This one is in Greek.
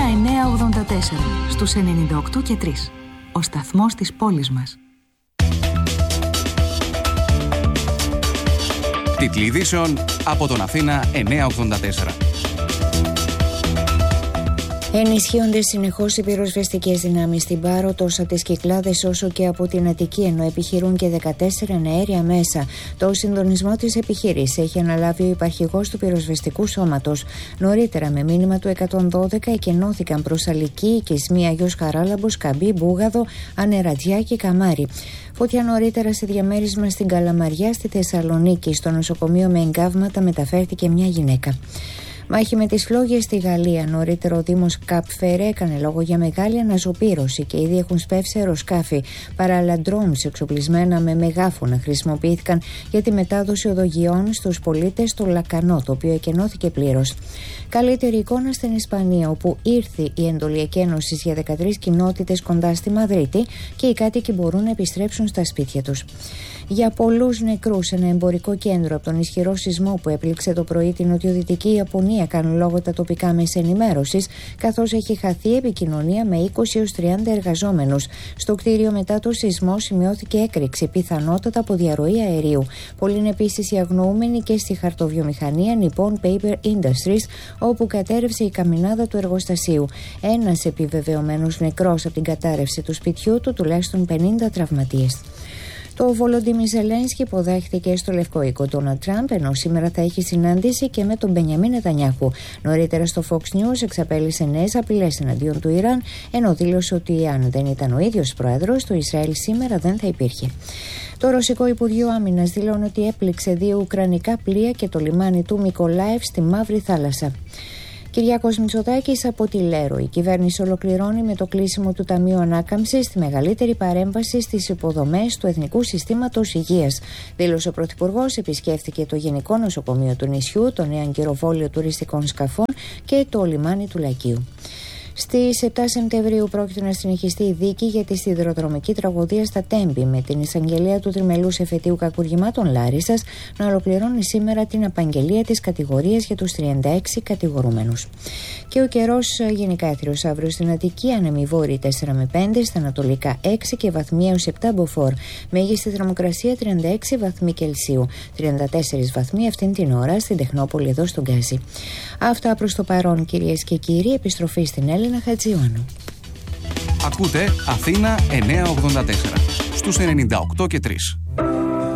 984 στους 98 και 3. Ο σταθμός της πόλης μας. Τίτλοι ειδήσεων από τον Αθήνα 984. Ενισχύονται συνεχώς οι πυροσβεστικές δυνάμεις στην Πάρο, τόσο από τις Κυκλάδες όσο και από την Αττική, ενώ επιχειρούν και 14 αέρια μέσα. Το συντονισμό της επιχείρησης έχει αναλάβει ο υπαρχηγός του πυροσβεστικού σώματος. Νωρίτερα, με μήνυμα του 112, εκενώθηκαν προς Αλική, Οικισμή, Αγιος Χαράλαμπος, Καμπή, Μπούγαδο, Ανερατζιά και Καμάρι. Φωτιά νωρίτερα σε διαμέρισμα στην Καλαμαριά, στη Θεσσαλονίκη. Στο νοσοκομείο με εγκάβματα μεταφέρθηκε μια γυναίκα. Μάχη με τις φλόγες στη Γαλλία. Νωρίτερα ο Δήμος Καπφέρε έκανε λόγο για μεγάλη αναζωπήρωση και ήδη έχουν σπεύσει αεροσκάφη. Παράλληλα, drones εξοπλισμένα με μεγάφωνα χρησιμοποιήθηκαν για τη μετάδοση οδογιών στους πολίτες στο Λακανό, το οποίο εκενώθηκε πλήρως. Καλύτερη εικόνα στην Ισπανία, όπου ήρθε η εντολή εκένωσης για 13 κοινότητες κοντά στη Μαδρίτη και οι κάτοικοι μπορούν να επιστρέψουν στα σπίτια τους. Για πολλούς νεκρούς, ένα εμπορικό κέντρο από τον ισχυρό σεισμό που έπληξε το πρωί την νοτιοδυτική Ιαπωνία, κάνουν λόγο τα τοπικά μέσα ενημέρωσης, καθώς έχει χαθεί επικοινωνία με 20 έως 30 εργαζόμενους. Στο κτίριο μετά το σεισμό σημειώθηκε έκρηξη, πιθανότατα από διαρροή αερίου. Πολλοί είναι επίσης οι αγνοούμενοι και στη χαρτοβιομηχανία Nippon Paper Industries, όπου κατέρευσε η καμινάδα του εργοστασίου. Ένας επιβεβαιωμένος νεκρός από την κατάρρευση του σπιτιού του, τουλάχιστον 50 τραυματίες. Το Βολοντίμιρ Ζελένσκι υποδέχθηκε στο Λευκό Οίκο Ντόναλντ Τραμπ, ενώ σήμερα θα έχει συνάντηση και με τον Μπενιαμίν Νετανιάχου. Νωρίτερα στο Fox News εξαπέλυσε νέες απειλές εναντίον του Ιράν, ενώ δήλωσε ότι αν δεν ήταν ο ίδιος πρόεδρος, το Ισραήλ σήμερα δεν θα υπήρχε. Το Ρωσικό Υπουργείο Άμυνας δηλώνει ότι έπληξε 2 ουκρανικά πλοία και το λιμάνι του Μικολάευ στη Μαύρη Θάλασσα. Κυριάκος Μητσοτάκης από τη Λέρο. Η κυβέρνηση ολοκληρώνει με το κλείσιμο του Ταμείου Ανάκαμψης τη μεγαλύτερη παρέμβαση στις υποδομές του Εθνικού Συστήματος Υγείας. Δήλωσε ο Πρωθυπουργός, επισκέφθηκε το Γενικό Νοσοκομείο του νησιού, το νέο αγκυροβόλιο τουριστικών σκαφών και το λιμάνι του Λακείου. Στις 7 Σεπτεμβρίου πρόκειται να συνεχιστεί η δίκη για τη σιδηροδρομική τραγωδία στα Τέμπη, με την εισαγγελία του τριμελούς εφετείου κακουργημάτων Λάρισσας να ολοκληρώνει σήμερα την απαγγελία της κατηγορίας για τους 36 κατηγορούμενους. Και ο καιρός γενικά έθριος αύριο στην Αττική, άνεμοι βόρειοι 4 με 5, στα ανατολικά 6 και βαθμία έως 7 μποφόρ. Μέγιστη θερμοκρασία 36 βαθμοί Κελσίου, 34 βαθμοί αυτήν την ώρα στην Τεχνόπολη εδώ στον Γκάζι. Αυτά προς το παρόν, κυρίες και κύριοι. Επιστροφή στην Έλληνα Χατζιωάννου. Ακούτε Αθήνα 984 στους 98 και 3.